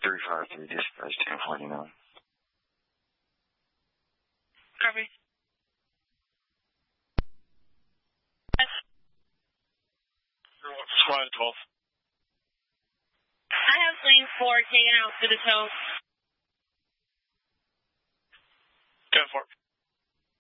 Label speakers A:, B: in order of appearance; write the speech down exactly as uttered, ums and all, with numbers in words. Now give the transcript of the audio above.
A: three five three, dispatch ten forty-nine.
B: Copy.
C: Squad twelve.
B: I have lane four taken out for the tow.
C: ten four.